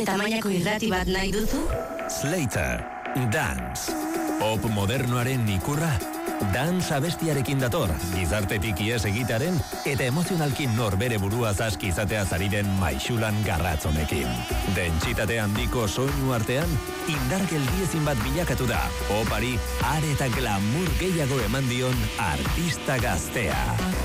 Zure tamainako irrati bat nahi duzu? Slater, Dance. Pop modernoaren ikurra. Dance abestiarekin dator, gizartetik ies egitaren eta emozionalki norbere buruaz aski izatea zariren maixulan garratzonekin. Dentsitate handiko soinu artean, indar geldiezin bat bilakatu da, popari are eta glamour gehiago eman dion artista gaztea.